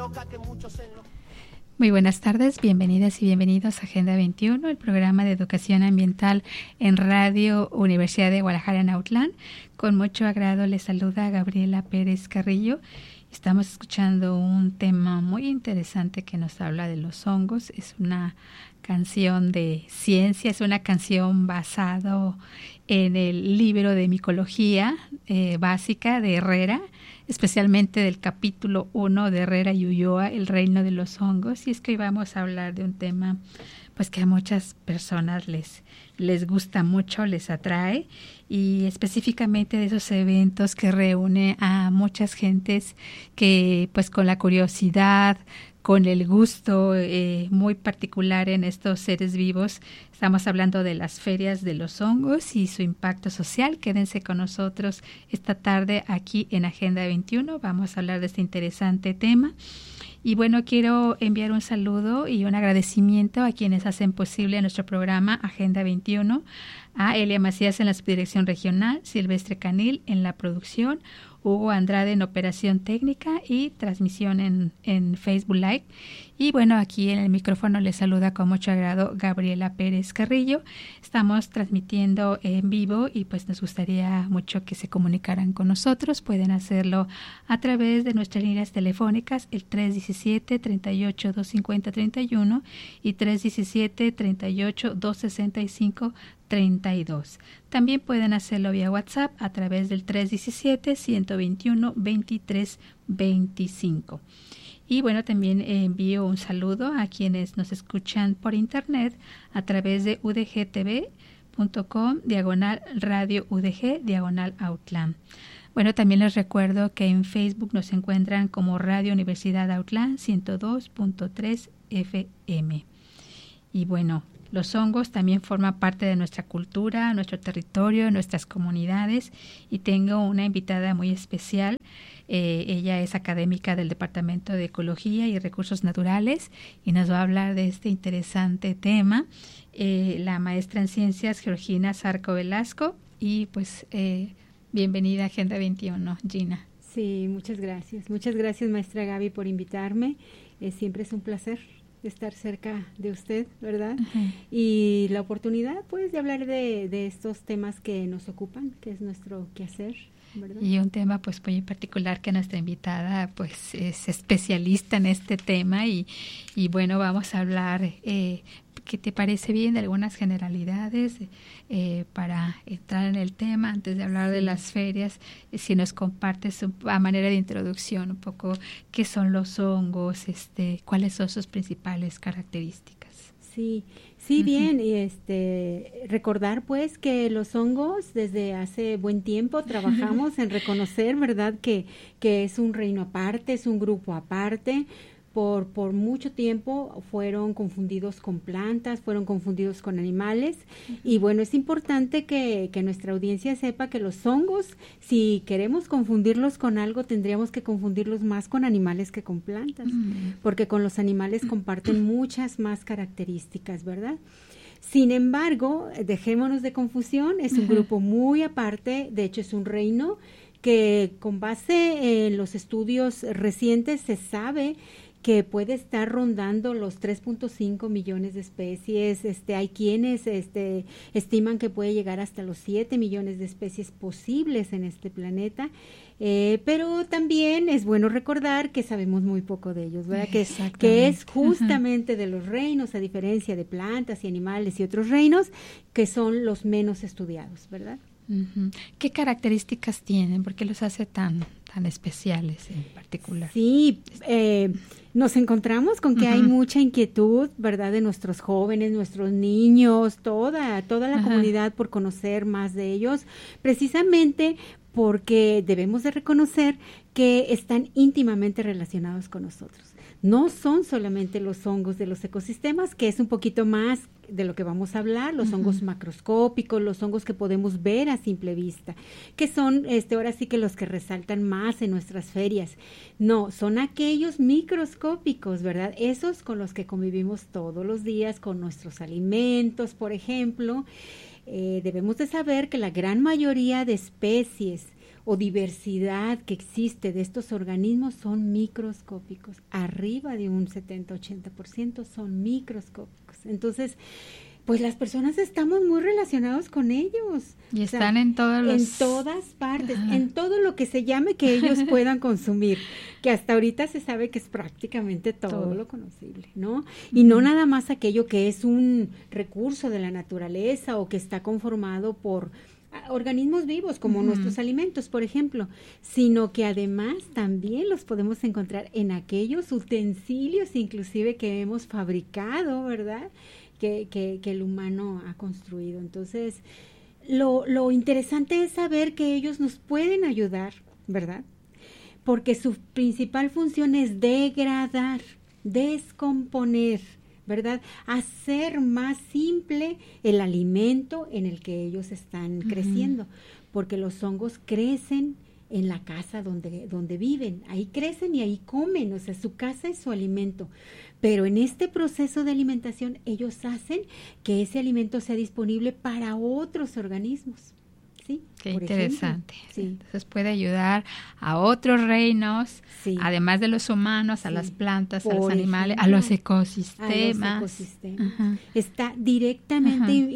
Muy buenas tardes, bienvenidas y bienvenidos a Agenda 21, el programa de educación ambiental en Radio Universidad de Guadalajara en Autlán. Con mucho agrado les saluda Gabriela Pérez Carrillo. Estamos escuchando un tema muy interesante que nos habla de los hongos. Es una canción de ciencia, es una canción basada en el libro de micología básica de Herrera, especialmente del capítulo 1 de Herrera y Ulloa, el reino de los hongos. Y es que hoy vamos a hablar de un tema pues que a muchas personas les gusta mucho, les atrae, y específicamente de esos eventos que reúne a muchas gentes que pues con la curiosidad, con el gusto muy particular en estos seres vivos. Estamos hablando de las ferias de los hongos y su impacto social. Quédense con nosotros esta tarde aquí en Agenda 21. Vamos a hablar de este interesante tema. Y bueno, quiero enviar un saludo y un agradecimiento a quienes hacen posible nuestro programa Agenda 21, a Elia Macías en la subdirección regional, Silvestre Canil en la producción, Hugo Andrade en operación técnica y transmisión en Facebook Live. Y bueno, aquí en el micrófono les saluda con mucho agrado Gabriela Pérez Carrillo. Estamos transmitiendo en vivo y pues nos gustaría mucho que se comunicaran con nosotros. Pueden hacerlo a través de nuestras líneas telefónicas, el 317-38-250-31 y 317-38-265-32. También pueden hacerlo vía WhatsApp a través del 317-121-2325. Y bueno, también envío un saludo a quienes nos escuchan por internet a través de udgtv.com/radio udg/Autlán. Bueno, también les recuerdo que en Facebook nos encuentran como Radio Universidad Autlán 102.3 FM. Y bueno, los hongos también forman parte de nuestra cultura, nuestro territorio, nuestras comunidades, y tengo una invitada muy especial. Ella es académica del Departamento de Ecología y Recursos Naturales y nos va a hablar de este interesante tema, la maestra en Ciencias Georgina Zarco Velasco. Y pues bienvenida a Agenda 21, Gina. Sí, muchas gracias. Muchas gracias, maestra Gaby, por invitarme. Siempre es un placer estar cerca de usted, ¿verdad? Uh-huh. Y la oportunidad, pues, de hablar de estos temas que nos ocupan, que es nuestro quehacer, ¿verdad? Y un tema, pues, muy particular, que nuestra invitada, pues, es especialista en este tema y bueno, vamos a hablar, ¿qué te parece bien? De algunas generalidades para entrar en el tema, antes de hablar de las ferias, si nos compartes a manera de introducción un poco qué son los hongos, cuáles son sus principales características. Sí, uh-huh. Bien, y recordar pues que los hongos desde hace buen tiempo trabajamos en reconocer, ¿verdad?, que es un reino aparte, es un grupo aparte. Por mucho tiempo fueron confundidos con plantas, fueron confundidos con animales. Uh-huh. Y bueno, es importante que nuestra audiencia sepa que los hongos, si queremos confundirlos con algo, tendríamos que confundirlos más con animales que con plantas, uh-huh, porque con los animales comparten muchas más características, ¿verdad? Sin embargo, dejémonos de confusión, es un grupo muy aparte, de hecho es un reino que con base en los estudios recientes se sabe que puede estar rondando los 3.5 millones de especies. Hay quienes estiman que puede llegar hasta los 7 millones de especies posibles en este planeta, pero también es bueno recordar que sabemos muy poco de ellos, ¿verdad? Que es justamente de los reinos, a diferencia de plantas y animales y otros reinos, que son los menos estudiados, ¿verdad? Uh-huh. ¿Qué características tienen? ¿Por qué los hace tan especiales en particular? Sí, nos encontramos con que hay mucha inquietud, ¿verdad?, de nuestros jóvenes, nuestros niños, toda la comunidad por conocer más de ellos, precisamente porque debemos de reconocer que están íntimamente relacionados con nosotros. No son solamente los hongos de los ecosistemas, que es un poquito más de lo que vamos a hablar, los hongos macroscópicos, los hongos que podemos ver a simple vista, que son ahora sí que los que resaltan más en nuestras ferias. No, son aquellos microscópicos, ¿verdad? Esos con los que convivimos todos los días, con nuestros alimentos, por ejemplo. Debemos de saber que la gran mayoría de especies o diversidad que existe de estos organismos son microscópicos. Arriba de un 70-80% son microscópicos. Entonces, pues las personas estamos muy relacionados con ellos. Y están en todos los... En todas partes, en todo lo que se llame que ellos puedan consumir, que hasta ahorita se sabe que es prácticamente todo lo conocible, ¿no? Y no nada más aquello que es un recurso de la naturaleza o que está conformado por organismos vivos como nuestros alimentos, por ejemplo, sino que además también los podemos encontrar en aquellos utensilios inclusive que hemos fabricado, ¿verdad?, que el humano ha construido. Entonces, lo interesante es saber que ellos nos pueden ayudar, ¿verdad? Porque su principal función es degradar, descomponer, ¿verdad? Hacer más simple el alimento en el que ellos están creciendo, porque los hongos crecen en la casa donde viven, ahí crecen y ahí comen, o sea, su casa es su alimento. Pero en este proceso de alimentación ellos hacen que ese alimento sea disponible para otros organismos. ¿Sí? Qué interesante. Sí. Entonces puede ayudar a otros reinos, además de los humanos, a las plantas, a los animales, a los ecosistemas. Está directamente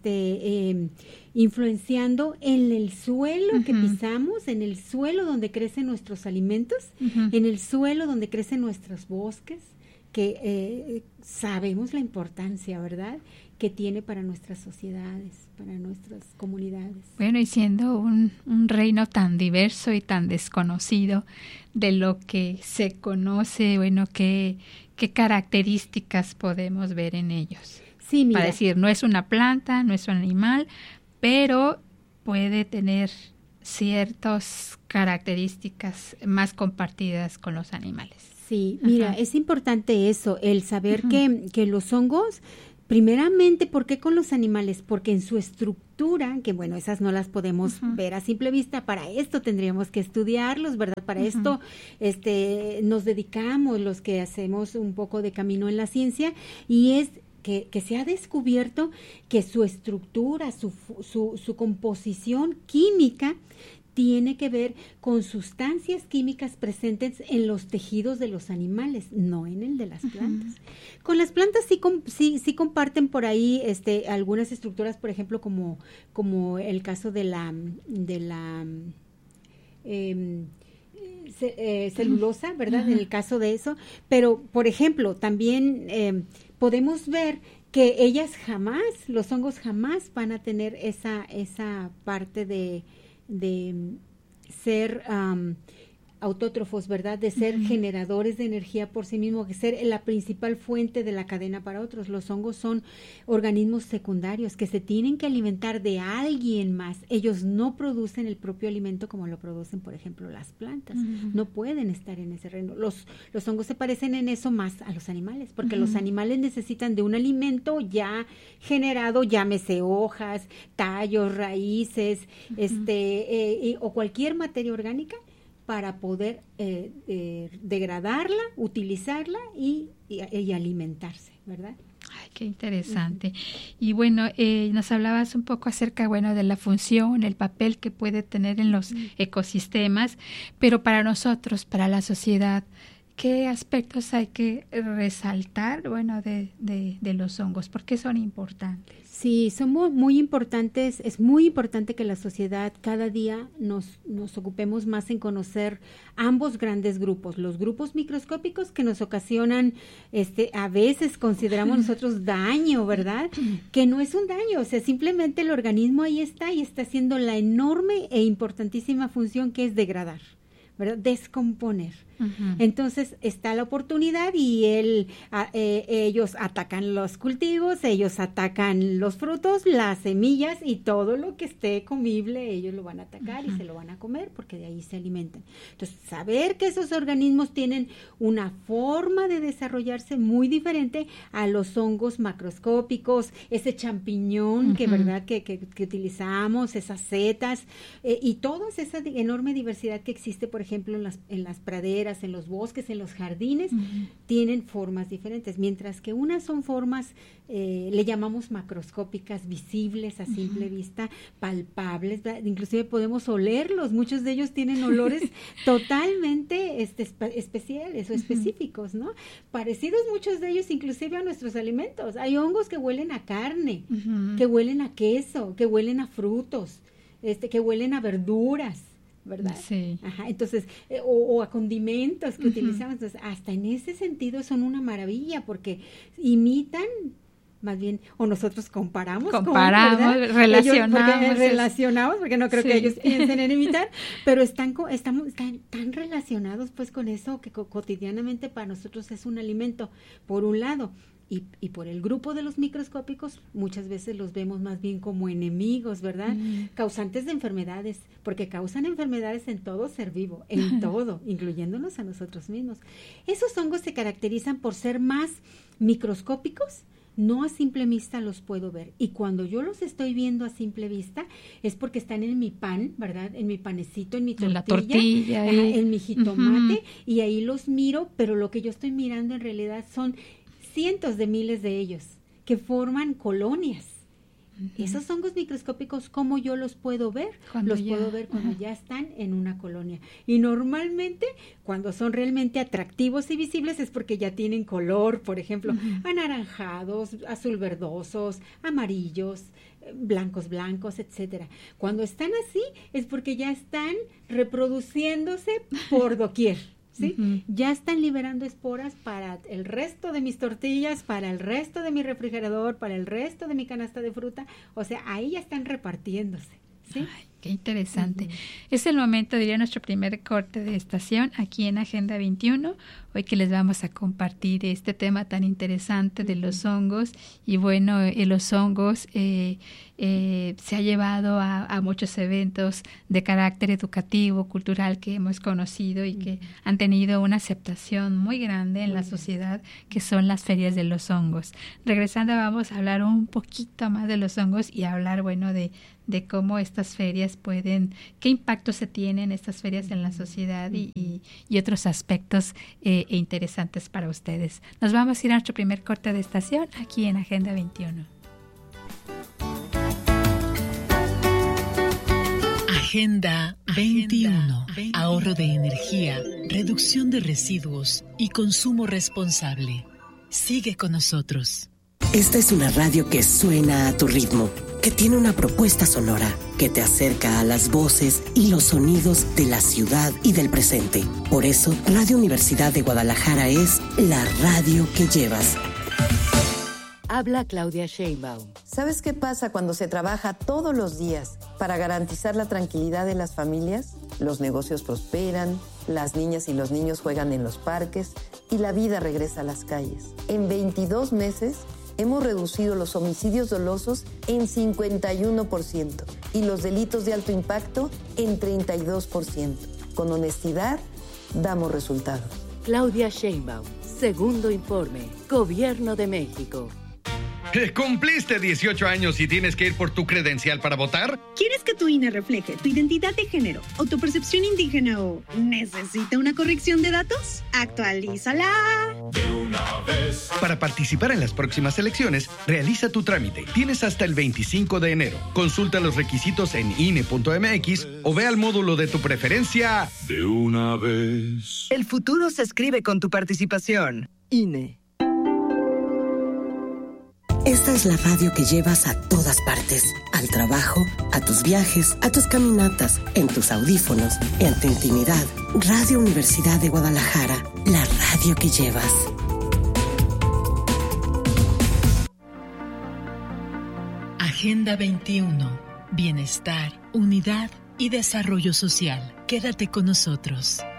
influenciando en el suelo que pisamos, en el suelo donde crecen nuestros alimentos, en el suelo donde crecen nuestros bosques, que sabemos la importancia, ¿verdad?, que tiene para nuestras sociedades, para nuestras comunidades. Bueno, y siendo un reino tan diverso y tan desconocido de lo que se conoce, bueno, ¿qué características podemos ver en ellos? Sí, mira. Para decir, no es una planta, no es un animal, pero puede tener ciertas características más compartidas con los animales. Sí, mira, es importante eso, el saber que los hongos, primeramente, ¿por qué con los animales? Porque en su estructura, que bueno, esas no las podemos ver a simple vista, para esto tendríamos que estudiarlos, ¿verdad? Para esto nos dedicamos los que hacemos un poco de camino en la ciencia, y es que se ha descubierto que su estructura, su composición química tiene que ver con sustancias químicas presentes en los tejidos de los animales, no en el de las plantas. Con las plantas sí comparten por ahí algunas estructuras, por ejemplo, como el caso de la celulosa, ¿verdad? En el caso de eso, pero por ejemplo, también podemos ver que los hongos jamás van a tener esa parte de ser autótrofos, ¿verdad? De ser generadores de energía por sí mismos, de ser la principal fuente de la cadena para otros. Los hongos son organismos secundarios que se tienen que alimentar de alguien más. Ellos no producen el propio alimento como lo producen, por ejemplo, las plantas. No pueden estar en ese reino. Los hongos se parecen en eso más a los animales, porque los animales necesitan de un alimento ya generado, llámese hojas, tallos, raíces, o cualquier materia orgánica, para poder degradarla, utilizarla y alimentarse, ¿verdad? Ay, qué interesante. Y bueno, nos hablabas un poco acerca, bueno, de la función, el papel que puede tener en los ecosistemas, pero para nosotros, para la sociedad, ¿qué aspectos hay que resaltar, bueno, de los hongos? ¿Por qué son importantes? Sí, son muy importantes. Es muy importante que la sociedad cada día nos ocupemos más en conocer ambos grandes grupos, los grupos microscópicos que nos ocasionan, a veces consideramos nosotros daño, ¿verdad? Que no es un daño, o sea, simplemente el organismo ahí está y está haciendo la enorme e importantísima función que es degradar, ¿verdad? Descomponer. Entonces está la oportunidad y ellos atacan los cultivos, ellos atacan los frutos, las semillas y todo lo que esté comible, ellos lo van a atacar y se lo van a comer porque de ahí se alimentan. Entonces, saber que esos organismos tienen una forma de desarrollarse muy diferente a los hongos macroscópicos, ese champiñón ¿verdad? que utilizamos, esas setas y toda esa enorme diversidad que existe, por ejemplo, ejemplo, en las praderas, en los bosques, en los jardines, tienen formas diferentes, mientras que unas son formas, le llamamos macroscópicas, visibles a simple vista, palpables, ¿verdad? Inclusive podemos olerlos, muchos de ellos tienen olores totalmente especiales o específicos, ¿no? Parecidos muchos de ellos inclusive a nuestros alimentos. Hay hongos que huelen a carne, que huelen a queso, que huelen a frutos, que huelen a verduras, ¿verdad? Sí. Ajá, entonces, o a condimentos que utilizamos. Entonces, hasta en ese sentido son una maravilla porque imitan, más bien, o nosotros comparamos, relacionamos, porque no creo que ellos piensen en imitar, pero están tan relacionados pues con eso que cotidianamente para nosotros es un alimento, por un lado. Y por el grupo de los microscópicos, muchas veces los vemos más bien como enemigos, ¿verdad? Causantes de enfermedades, porque causan enfermedades en todo ser vivo, en todo, incluyéndonos a nosotros mismos. Esos hongos se caracterizan por ser más microscópicos, no a simple vista los puedo ver. Y cuando yo los estoy viendo a simple vista, es porque están en mi pan, ¿verdad? En mi panecito, en mi tortilla, en mi jitomate, y ahí los miro, pero lo que yo estoy mirando en realidad son cientos de miles de ellos que forman colonias. Esos hongos microscópicos, ¿cómo yo los puedo ver? Puedo ver cuando ya están en una colonia. Y normalmente, cuando son realmente atractivos y visibles, es porque ya tienen color, por ejemplo, anaranjados, azul verdosos, amarillos, blancos, etcétera. Cuando están así, es porque ya están reproduciéndose por doquier. ¿Sí? Ya están liberando esporas para el resto de mis tortillas, para el resto de mi refrigerador, para el resto de mi canasta de fruta. O sea, ahí ya están repartiéndose. ¿Sí? Ay, qué interesante. Es el momento, diría, nuestro primer corte de estación aquí en Agenda 21. Hoy que les vamos a compartir este tema tan interesante de los hongos. Y bueno, los hongos se ha llevado a muchos eventos de carácter educativo, cultural que hemos conocido y que han tenido una aceptación muy grande en la sociedad, que son las ferias de los hongos. Regresando, vamos a hablar un poquito más de los hongos y hablar, bueno, de cómo estas ferias qué impacto se tienen estas ferias en la sociedad y otros aspectos interesantes para ustedes. Nos vamos a ir a nuestro primer corte de estación aquí en Agenda 21. Agenda 21. Ahorro de energía, reducción de residuos y consumo responsable. Sigue con nosotros. Esta es una radio que suena a tu ritmo, que tiene una propuesta sonora, que te acerca a las voces y los sonidos de la ciudad y del presente. Por eso, Radio Universidad de Guadalajara es la radio que llevas. Habla Claudia Sheinbaum. ¿Sabes qué pasa cuando se trabaja todos los días para garantizar la tranquilidad de las familias? Los negocios prosperan, las niñas y los niños juegan en los parques y la vida regresa a las calles. En 22 meses hemos reducido los homicidios dolosos en 51% y los delitos de alto impacto en 32%. Con honestidad, damos resultados. Claudia Sheinbaum, segundo informe, Gobierno de México. ¿Cumpliste 18 años y tienes que ir por tu credencial para votar? ¿Quieres que tu INE refleje tu identidad de género o tu percepción indígena o necesita una corrección de datos? ¡Actualízala! De una vez. Para participar en las próximas elecciones, realiza tu trámite. Tienes hasta el 25 de enero. Consulta los requisitos en INE.mx o ve al módulo de tu preferencia. De una vez. El futuro se escribe con tu participación. INE. Esta es la radio que llevas a todas partes, al trabajo, a tus viajes, a tus caminatas, en tus audífonos, en tu intimidad. Radio Universidad de Guadalajara, la radio que llevas. Agenda 21. Bienestar, unidad y desarrollo social. Quédate con nosotros.